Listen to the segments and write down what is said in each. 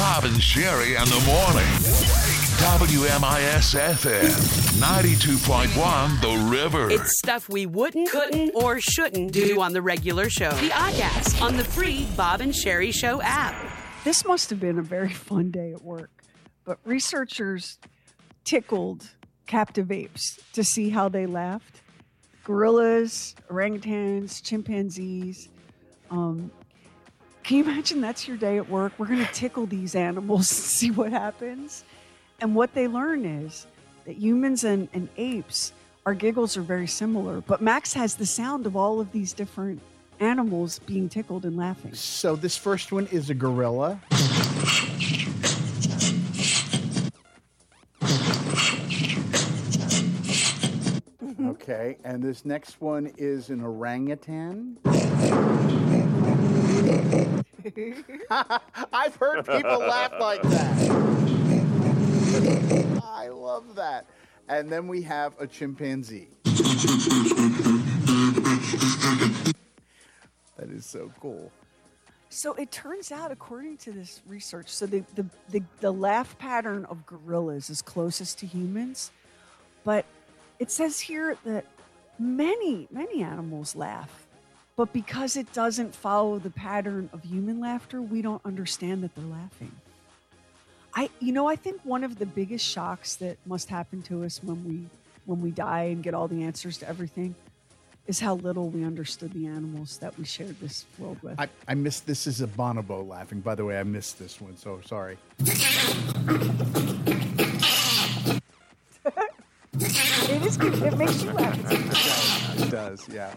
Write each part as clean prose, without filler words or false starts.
Bob and Sherry in the morning. WMIS-FM, 92.1 The River. It's stuff we wouldn't, couldn't, or shouldn't do on the regular show. The Oddcast on the free Bob and Sherry Show app. This must have been a very fun day at work, but researchers tickled captive apes to see how they laughed. Gorillas, orangutans, chimpanzees. Can you imagine that's your day at work? We're going to tickle these animals and see what happens. And what they learn is that humans and apes, our giggles are very similar. But Max has the sound of all of these different animals being tickled and laughing. So this first one is a gorilla. Okay, and this next one is an orangutan. I've heard people laugh like that. I love that. And then we have a chimpanzee. That is so cool. So it turns out, according to this research, so the laugh pattern of gorillas is closest to humans, but it says here that many animals laugh, but because it doesn't follow the pattern of human laughter, we don't understand that they're laughing. I think one of the biggest shocks that must happen to us when we die and get all the answers to everything is how little we understood the animals that we shared this world with. I missed, this is a bonobo laughing. By the way, I missed this one, so sorry. It makes you laugh. It does, yeah.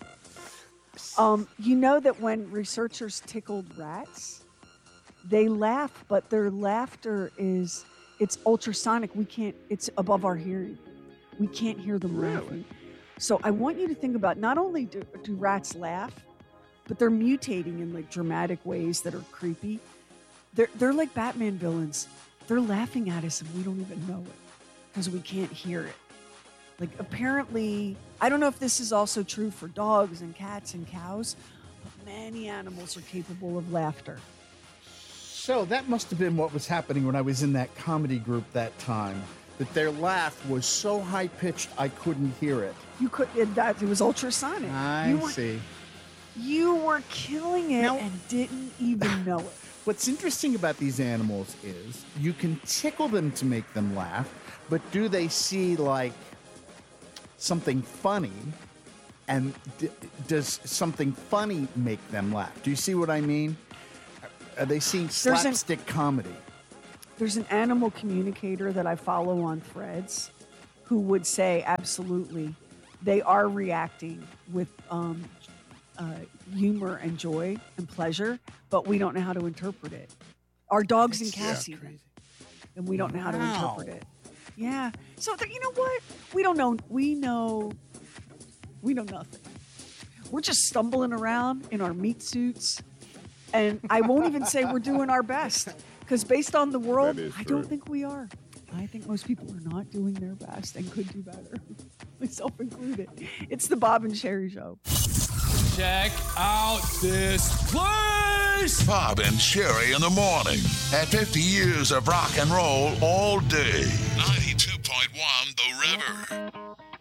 You know that when researchers tickled rats, they laugh, but their laughter it's ultrasonic. It's above our hearing. We can't hear them laughing. So I want you to think about, not only do rats laugh, but they're mutating in like dramatic ways that are creepy. They're like Batman villains. They're laughing at us and we don't even know it because we can't hear it. Like apparently, I don't know if this is also true for dogs and cats and cows, but many animals are capable of laughter. So that must have been what was happening when I was in that comedy group that time, that their laugh was so high-pitched I couldn't hear it. It was ultrasonic. I see. You were killing it and didn't even know it. What's interesting about these animals is you can tickle them to make them laugh, but do they see like something funny? And does something funny make them laugh? Do you see what I mean? Are they seeing slapstick comedy? There's an animal communicator that I follow on Threads who would say absolutely they are reacting with humor and joy and pleasure, but we don't know how to interpret it. Our dogs and cats even. And we don't know how to interpret it. Yeah. So you know what? We don't know. We know nothing. We're just stumbling around in our meat suits. And I won't even say we're doing our best, because based on the world, I don't think we are. I think most people are not doing their best and could do better, myself included. It's the Bob and Sherry Show. Check out this place! Bob and Sherry in the morning. At 50 years of rock and roll all day. 92.1 The River.